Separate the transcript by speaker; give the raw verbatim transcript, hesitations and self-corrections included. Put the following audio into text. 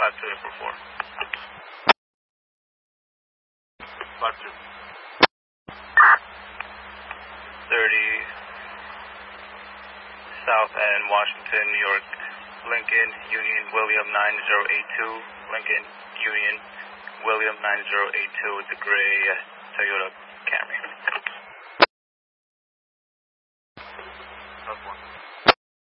Speaker 1: five two eight four four. five two. thirty South End, Washington, New York, Lincoln, Union, William nine zero eight two, Lincoln, Union, William nine zero eight two with the gray uh, Toyota Camry.